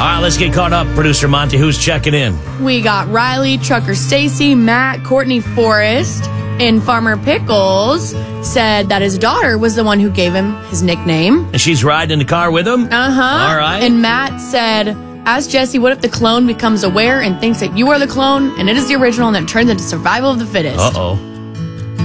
right, let's get caught up. Producer Monty, who's checking in? We got Riley, Trucker Stacy, Matt, Courtney Forrest, and Farmer Pickles said that his daughter was the one who gave him his nickname. And she's riding in the car with him? Uh-huh. All right. And Matt said, ask Jesse, what if the clone becomes aware and thinks that you are the clone and it is the original and then turns into survival of the fittest? Uh-oh.